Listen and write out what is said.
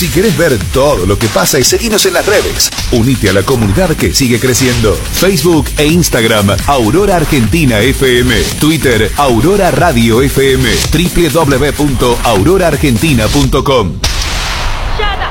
Si querés ver todo lo que pasa y seguinos en las redes, unite a la comunidad que sigue creciendo. Facebook e Instagram, Aurora Argentina FM. Twitter, Aurora Radio FM. www.auroraargentina.com. Shut up.